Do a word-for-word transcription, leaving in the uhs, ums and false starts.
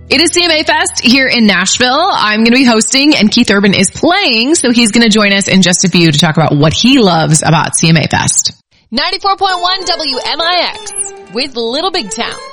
It is C M A Fest here in Nashville. I'm going to be hosting and Keith Urban is playing, so he's going to join us in just a few to talk about what he loves about C M A Fest. ninety-four point one W M I X with Little Big Town.